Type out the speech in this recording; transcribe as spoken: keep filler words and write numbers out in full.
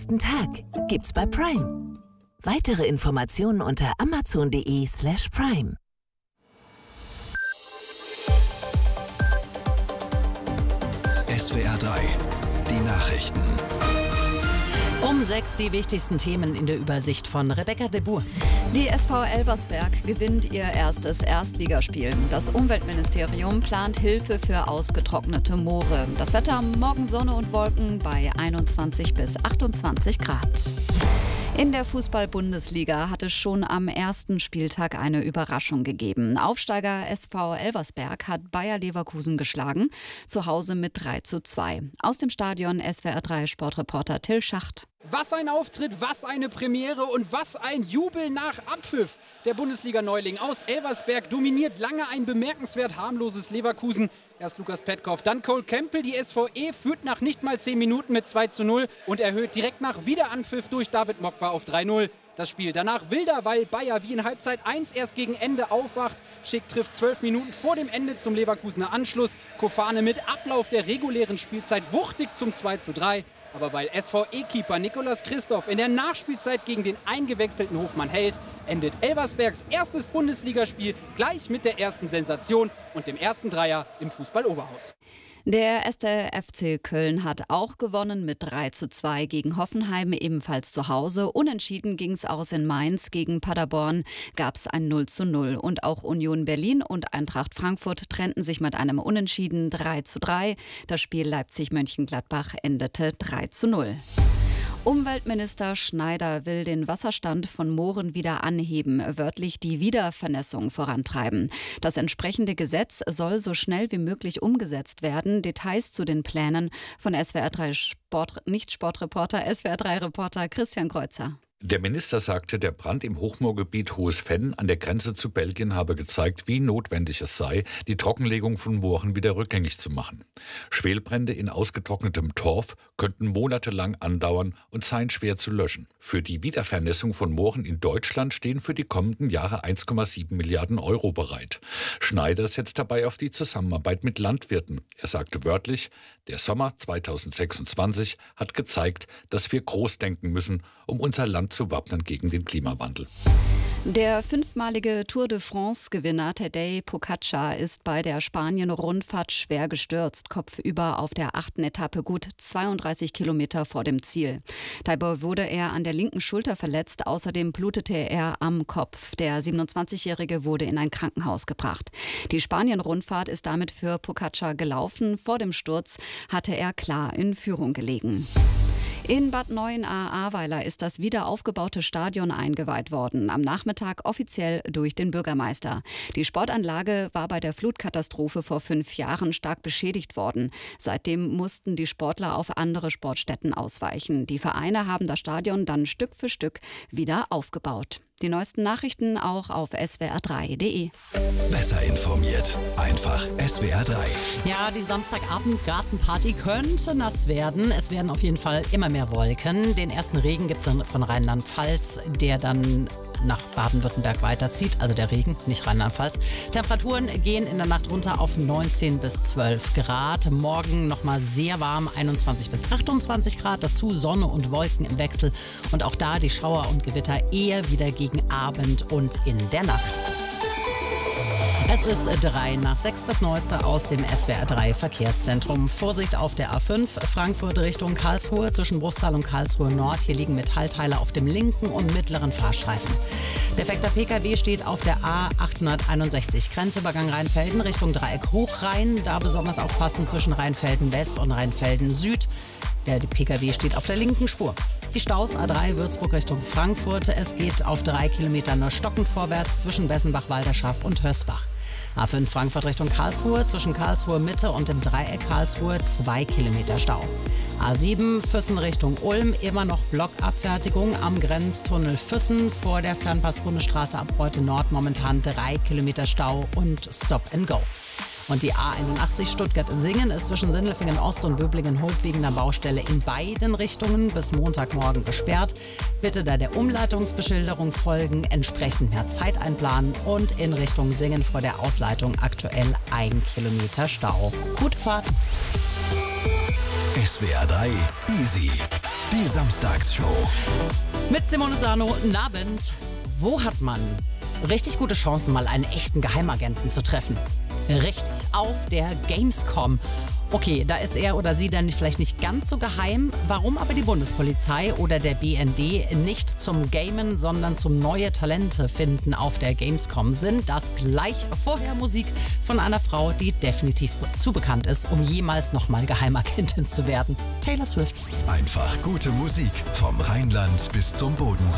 nächsten Tag gibt's bei Prime. Weitere Informationen unter amazon.de slash prime. S W R drei, die Nachrichten. Um sechs die wichtigsten Themen in der Übersicht von Rebecca de Boer. Die S V Elversberg gewinnt ihr erstes Erstligaspiel. Das Umweltministerium plant Hilfe für ausgetrocknete Moore. Das Wetter: morgen Sonne und Wolken bei einundzwanzig bis achtundzwanzig Grad. In der Fußball-Bundesliga hat es schon am ersten Spieltag eine Überraschung gegeben. Aufsteiger S V Elversberg hat Bayer Leverkusen geschlagen, zu Hause mit drei zu zwei. Aus dem Stadion S W R drei Sportreporter Till Schacht. Was ein Auftritt, was eine Premiere und was ein Jubel nach Abpfiff. Der Bundesliga-Neuling aus Elversberg dominiert lange ein bemerkenswert harmloses Leverkusen. Erst Lukas Petkov, dann Cole Campbell. Die S V E führt nach nicht mal zehn Minuten mit zwei zu null und erhöht direkt nach Wiederanpfiff durch David Mokwa auf drei null. Das Spiel danach wilder, weil Bayer wie in Halbzeit eins erst gegen Ende aufwacht. Schick trifft zwölf Minuten vor dem Ende zum Leverkusener Anschluss. Kofane mit Ablauf der regulären Spielzeit wuchtig zum zwei zu drei. Aber weil S V E-Keeper Nicolas Christoph in der Nachspielzeit gegen den eingewechselten Hofmann hält, endet Elversbergs erstes Bundesligaspiel gleich mit der ersten Sensation und dem ersten Dreier im Fußball-Oberhaus. Der erste F C Köln hat auch gewonnen mit drei zu zwei gegen Hoffenheim, ebenfalls zu Hause. Unentschieden ging es aus in Mainz. Gegen Paderborn gab es ein null zu null. Und auch Union Berlin und Eintracht Frankfurt trennten sich mit einem Unentschieden drei zu drei. Das Spiel Leipzig-Mönchengladbach endete drei zu null. Umweltminister Schneider will den Wasserstand von Mooren wieder anheben, wörtlich die Wiedervernässung vorantreiben. Das entsprechende Gesetz soll so schnell wie möglich umgesetzt werden. Details zu den Plänen von S W R drei Sport, nicht Sportreporter, S W R drei Reporter Christian Kreuzer. Der Minister sagte, der Brand im Hochmoorgebiet Hohes Venn an der Grenze zu Belgien habe gezeigt, wie notwendig es sei, die Trockenlegung von Mooren wieder rückgängig zu machen. Schwelbrände in ausgetrocknetem Torf könnten monatelang andauern und seien schwer zu löschen. Für die Wiedervernässung von Mooren in Deutschland stehen für die kommenden Jahre eins Komma sieben Milliarden Euro bereit. Schneider setzt dabei auf die Zusammenarbeit mit Landwirten. Er sagte wörtlich, der Sommer zweitausendsechsundzwanzig hat gezeigt, dass wir groß denken müssen, um unser Land zu wappnen gegen den Klimawandel. Der fünfmalige Tour de France-Gewinner Tadej Pogačar ist bei der Spanien-Rundfahrt schwer gestürzt, kopfüber auf der achten Etappe gut zweiunddreißig Kilometer vor dem Ziel. Dabei wurde er an der linken Schulter verletzt, außerdem blutete er am Kopf. Der siebenundzwanzigjährige wurde in ein Krankenhaus gebracht. Die Spanien-Rundfahrt ist damit für Pogačar gelaufen. Vor dem Sturz hatte er klar in Führung gelegen. In Bad Neuenahr-Ahrweiler ist das wieder aufgebaute Stadion eingeweiht worden. Am Nachmittag offiziell durch den Bürgermeister. Die Sportanlage war bei der Flutkatastrophe vor fünf Jahren stark beschädigt worden. Seitdem mussten die Sportler auf andere Sportstätten ausweichen. Die Vereine haben das Stadion dann Stück für Stück wieder aufgebaut. Die neuesten Nachrichten auch auf S W R drei punkt de. Besser informiert. Einfach S W R drei. Ja, die Samstagabend-Gartenparty könnte nass werden. Es werden auf jeden Fall immer mehr Wolken. Den ersten Regen gibt es dann von Rheinland-Pfalz, der dann nach Baden-Württemberg weiterzieht, also der Regen, nicht Rheinland-Pfalz. Temperaturen gehen in der Nacht runter auf neunzehn bis zwölf Grad. Morgen nochmal sehr warm, einundzwanzig bis achtundzwanzig Grad. Dazu Sonne und Wolken im Wechsel. Und auch da die Schauer und Gewitter eher wieder gegen Abend und in der Nacht. Es ist drei nach sechs, das Neueste aus dem S W R drei Verkehrszentrum. Vorsicht auf der A fünf, Frankfurt Richtung Karlsruhe, zwischen Bruchsal und Karlsruhe Nord. Hier liegen Metallteile auf dem linken und mittleren Fahrstreifen. Defekter Pkw steht auf der A achthunderteinundsechzig, Grenzübergang Rheinfelden Richtung Dreieck Hochrhein. Da besonders aufpassen zwischen Rheinfelden West und Rheinfelden Süd. Der Pkw steht auf der linken Spur. Die Staus A drei Würzburg Richtung Frankfurt. Es geht auf drei Kilometer nur stockend vorwärts zwischen Bessenbach-Walderschaft und Hörsbach. A fünf Frankfurt Richtung Karlsruhe, zwischen Karlsruhe Mitte und dem Dreieck Karlsruhe zwei Kilometer Stau. A sieben Füssen Richtung Ulm, immer noch Blockabfertigung am Grenztunnel Füssen. Vor der Fernpass-Bundesstraße ab heute Nord momentan drei Kilometer Stau und Stop and Go. Und die A einundachtzig Stuttgart-Singen ist zwischen Sindelfingen Ost und Böblingen-Hof wegen einer Baustelle in beiden Richtungen bis Montagmorgen gesperrt. Bitte da der Umleitungsbeschilderung folgen, entsprechend mehr Zeit einplanen und in Richtung Singen vor der Ausleitung aktuell ein Kilometer Stau. Gute Fahrt! S W R drei Easy. Die Samstagsshow. Mit Simone Sano, guten Abend. Wo hat man richtig gute Chancen, mal einen echten Geheimagenten zu treffen? Richtig, auf der Gamescom. Okay, da ist er oder sie dann vielleicht nicht ganz so geheim. Warum aber die Bundespolizei oder der B N D nicht zum Gamen, sondern zum neue Talente finden auf der Gamescom sind, das gleich. Vorher Musik von einer Frau, die definitiv zu bekannt ist, um jemals nochmal Geheimagentin zu werden. Taylor Swift. Einfach gute Musik vom Rheinland bis zum Bodensee.